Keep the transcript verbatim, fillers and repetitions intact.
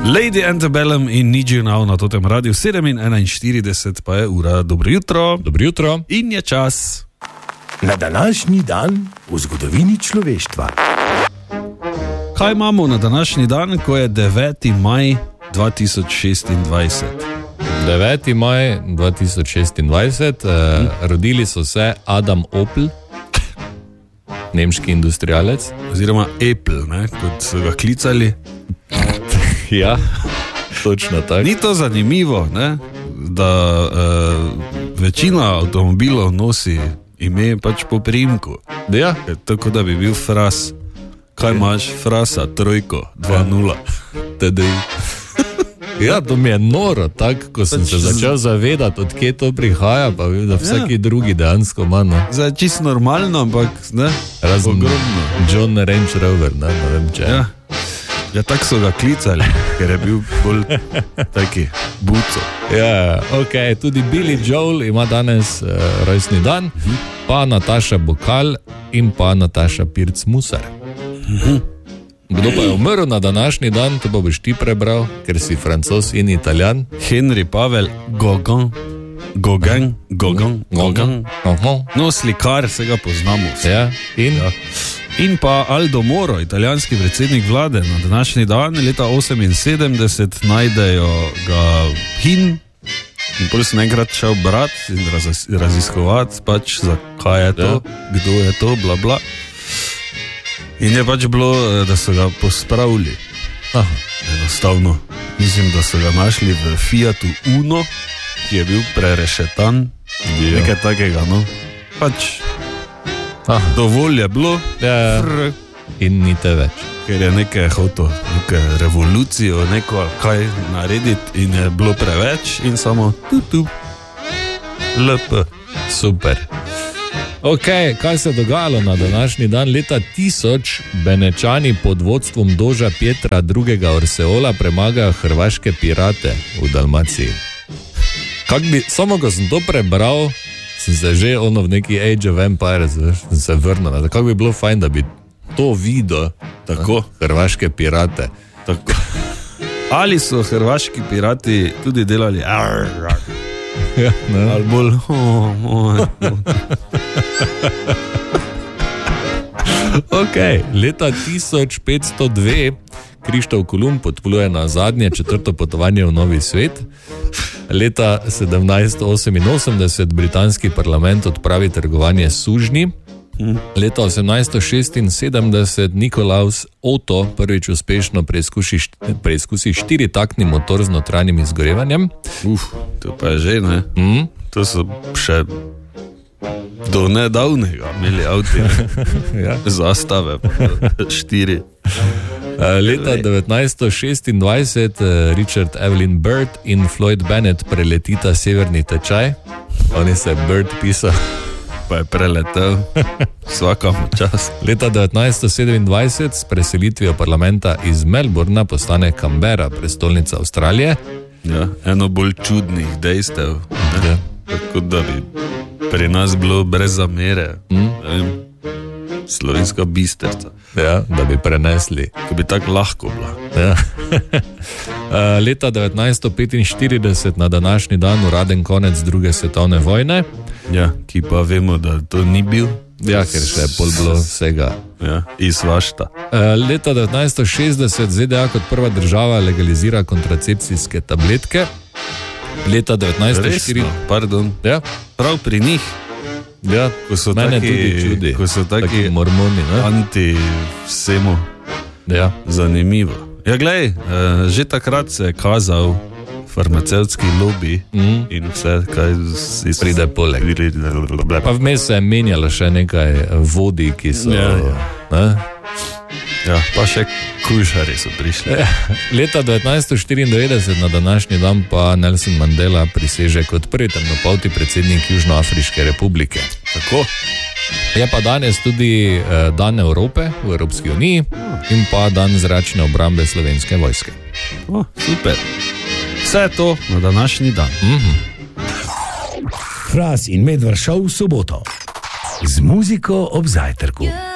Lady Antebellum in Need You Now na totem radiju sedem in enainštirideset pa je ura. Dobro jutro. Dobro jutro. In je čas. Na današnji dan v zgodovini človeštva. Kaj imamo na današnji dan, ko je deveti maj dva tisoč šestindvajset? deveti maj dva tisoč šestindvajset, eh, rodili so se Adam Opel, nemški industrialec. Oziroma Apple, ne, kot so ga klicali. Ja, točno tako. Ni to zanimivo, ne, da uh, večina avtomobilov nosi ime pač po priimku. Ja. Tako da bi bil Fras. Kaj imaš? Frasa, trojko, dva nula. Tedej. Ja, to mi je noro, tako, ko sem se začel zavedati, od kje to prihaja, pa vem, da vsaki ja. drugi dejansko ima, no. Zdaj, čisto normalno, ampak, ne, razen ogromno. John Range Rover, ne, ne vem če. Ja, ja tako so ga klicali, ker je bil bolj taki buco. Ja, ok, tudi Billy Joel ima danes uh, rojstni dan, uh-huh. pa Nataša Bokal in pa Nataša Pirc-Musar. Uh-huh. Kdo pa je umrl na današnji dan, to pa boš ti prebral, ker si Francoz in Italijan. Henri Pavel Gauguin. Gauguin, Gauguin, Gauguin. Uh-huh. No, slikar, se ga poznamo vse. Ja, in? Ja. In pa Aldo Moro, italijanski predsednik vlade, na današnji dan, leta oseminsedemdeset, najdejo ga hin in potem sem enkrat šel brat in raz, raziskovati, pač zakaj je to, ja. kdo je to, bla bla. In je pač bilo, da so ga pospravili. Aha. Enostavno. Mislim, da so ga našli v Fiatu Uno, ki je bil prerešetan. Ja. Nekaj takega, no. Pač Aha. dovolj je bilo. Ja. Fr, in ni te več. ker je nekaj hotel, nekaj revolucijo, neko kaj narediti in je bilo preveč in samo tu tu. L P. Super. Ok, kaj se je dogajalo na današnji dan? Leta tisoč Benečani pod vodstvom doža Petra drugega Orseola premagajo hrvaške pirate v Dalmaciji. Kak bi, samo ko sem to prebral, sem se že ono v neki Age of Empires, sem se vrnil. Kako bi bilo fajn, da bi to videl, tako, hrvaške pirate. Tako. Ali so hrvaški pirati tudi delali ar, ar. Ja, ali bolj oh, oh, oh. Ok, leta tisoč petsto dve Krištof Kolumb odpluje na zadnje četrto potovanje v novi svet. Leta sedemnajststo oseminosemdeset britanski parlament odpravi trgovanje s sužnji. Leta osemnajststo šestinsedemdeset Nikolaus Otto prvič uspešno preizkusi, preizkusi štiritaktni motor z notranjim izgorevanjem. Uf, to pa je že, ne? Mm? To so še do nedavnega imeli avti, ja. Zastave, štiri. Leta devetnajststo šestindvajset Richard Evelyn Byrd in Floyd Bennett preletita severni tečaj. Oni se Byrd pisal. Pa je preletel, vsakamo čas. Leta devetnajststo sedemindvajset s preselitvijo parlamenta iz Melbourna postane Canberra, prestolnica Avstralije. Ja, eno bolj čudnih dejstev, ja. Tako da bi pri nas bilo brez zamere, mm. Slovenska Bistrica. Ja, da bi prenesli. Ko bi tako lahko bila. Ja. Leta devetnajststo petinštirideset na današnji dan uraden konec druge svetovne vojne. Ja, ki pa vemo, da to ni bil. Ja, ker še je pol bilo vsega. Ja, izvašta. Leta devetnajststo šestdeset Z D A kot prva država legalizira kontracepcijske tabletke. Leta devetnajststo štirideset Pardon. Ja. Prav pri njih. Ja, ko so mene taki, tudi čudi. Ko so taki, taki mormoni, ne? Anti vsemu. Ja. Zanimivo. Ja, glej, že takrat se je kazal farmacevtski lobby mm. in vse, kaj iz... pride poleg. Pa vmes se je menjalo še nekaj vodi, ki so... Ja, ja. Ne? Ja, pa še kušari so prišli. Ja. Leta devetnajststo štiriindevetdeset na današnji dan pa Nelson Mandela priseže kot prvi temnopolti predsednik Južnoafriške republike. Tako. Je pa danes tudi eh, dan Evrope v Evropski uniji in pa dan zračne obrambe Slovenske vojske. O, super. Vse to na današnji dan. Mm-hmm. Fras in Medvard šov v soboto. Z muziko ob zajtrku.